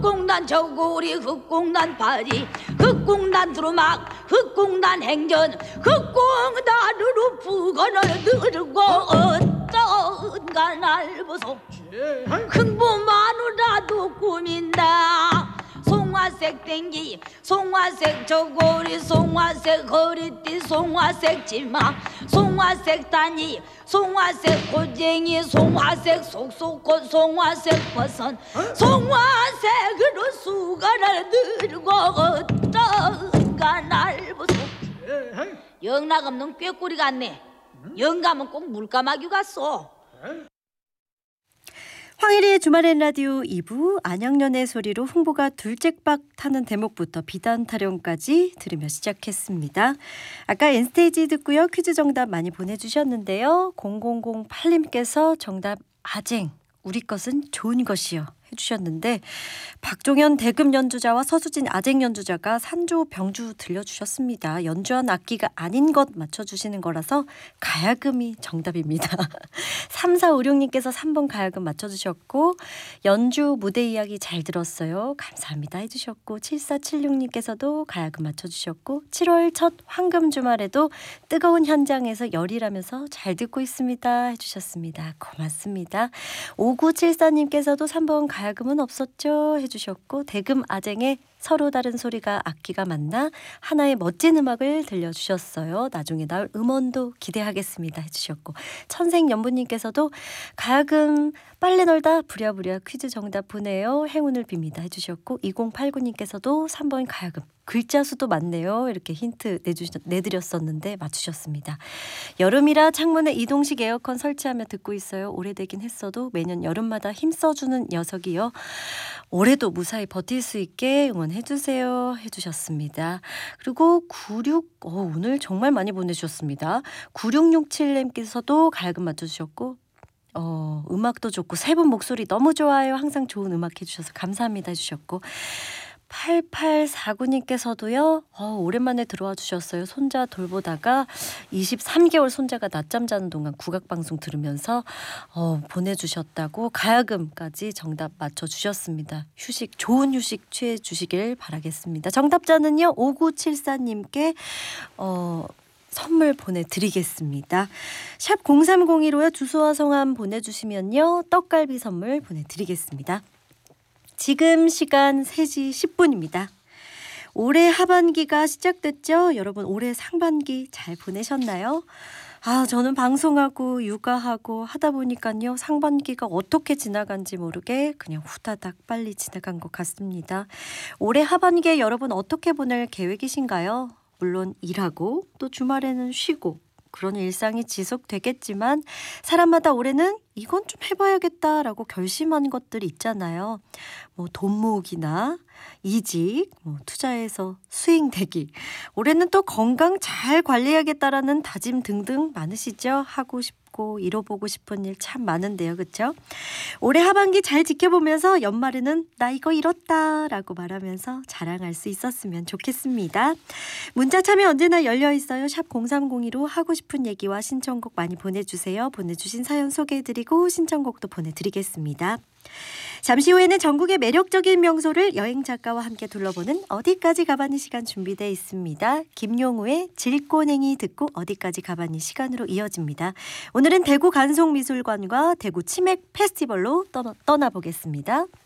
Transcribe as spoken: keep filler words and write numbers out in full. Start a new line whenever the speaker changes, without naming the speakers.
흑공단 저고리 흑공단 파리 흑공단 두루막 흑공단 행전 흑공단으로 부건을 들고 어떤가 날 보소 흥부마누라도 꾸민다 송화색 땡기 송화색 저고리 송화색 허리띠 송화색 치마 송화색 단이 송화색 고쟁이 송화색 속속꽃 송화색 버선 송화색으로 수건을 들고 어떤가 날 보소 영락없는 꾀꼬리 같네. 영감은 꼭 물감하기 갔어.
황혜리의 주말엔 라디오 이 부 안양연의 소리로 흥부가 둘째박 타는 대목부터 비단 타령까지 들으며 시작했습니다. 아까 엔스테이지 듣고요. 퀴즈 정답 많이 보내주셨는데요. 공공공팔님께서 정답 아쟁 우리 것은 좋은 것이요 해주셨는데 박종현 대금 연주자와 서수진 아쟁 연주자가 산조 병주 들려주셨습니다. 연주한 악기가 아닌 것 맞춰주시는 거라서 가야금이 정답입니다. 삼사오육님께서 삼 번 가야금 맞춰주셨고 연주 무대 이야기 잘 들었어요. 감사합니다 해주셨고 칠사칠육님께서도 가야금 맞춰주셨고 칠월 첫 황금 주말에도 뜨거운 현장에서 열일하면서 잘 듣고 있습니다 해주셨습니다. 고맙습니다. 오구칠사님께서도 삼 번 가야금 가야금은 없었죠 해주셨고 대금 아쟁의 서로 다른 소리가 악기가 만나 하나의 멋진 음악을 들려주셨어요. 나중에 나올 음원도 기대하겠습니다 해주셨고 천생연분님께서도 가야금 빨래 널다 부랴부랴 퀴즈 정답 보내요. 행운을 빕니다 해주셨고 이공팔구님께서도 삼 번 가야금 글자 수도 많네요. 이렇게 힌트 내주셨, 내드렸었는데 맞추셨습니다. 여름이라 창문에 이동식 에어컨 설치하며 듣고 있어요. 오래되긴 했어도 매년 여름마다 힘써주는 녀석이요. 올해도 무사히 버틸 수 있게 응원해주세요 해주셨습니다. 그리고 구육 어, 오늘 정말 많이 보내주셨습니다. 구육육칠님께서도 가야금 맞춰주셨고 어, 음악도 좋고 세 분 목소리 너무 좋아요. 항상 좋은 음악 해주셔서 감사합니다 해주셨고 팔팔사구님께서도요. 어, 오랜만에 들어와 주셨어요. 손자 돌보다가 이십삼 개월 손자가 낮잠 자는 동안 국악방송 들으면서 어, 보내주셨다고 가야금까지 정답 맞춰주셨습니다. 휴식 좋은 휴식 취해주시길 바라겠습니다. 정답자는요. 오구칠사님께 어, 선물 보내드리겠습니다. 샵 공삼공이로요. 주소와 성함 보내주시면요. 떡갈비 선물 보내드리겠습니다. 지금 시간 세 시 십 분입니다. 올해 하반기가 시작됐죠? 여러분 올해 상반기 잘 보내셨나요? 아, 저는 방송하고 육아하고 하다 보니까요. 상반기가 어떻게 지나간지 모르게 그냥 후다닥 빨리 지나간 것 같습니다. 올해 하반기에 여러분 어떻게 보낼 계획이신가요? 물론 일하고 또 주말에는 쉬고 그런 일상이 지속되겠지만 사람마다 올해는 이건 좀 해봐야겠다라고 결심한 것들이 있잖아요. 뭐 돈 모으기나 이직, 뭐 투자해서 수익 내기. 올해는 또 건강 잘 관리해야겠다라는 다짐 등등 많으시죠? 하고 싶고 이뤄보고 싶은 일 참 많은데요. 그렇죠? 올해 하반기 잘 지켜보면서 연말에는 나 이거 이뤘다라고 말하면서 자랑할 수 있었으면 좋겠습니다. 문자 참여 언제나 열려있어요. 샵 공삼공이로 하고 싶은 얘기와 신청곡 많이 보내주세요. 보내주신 사연 소개해드리고 신청곡도 보내드리겠습니다. 잠시 후에는 전국의 매력적인 명소를 여행 작가와 함께 둘러보는 어디까지 가봤니 시간 준비되어 있습니다. 김용우의 질꽃냉이 듣고 어디까지 가봤니 시간으로 이어집니다. 오늘은 대구 간송미술관과 대구 치맥 페스티벌로 떠나, 떠나보겠습니다.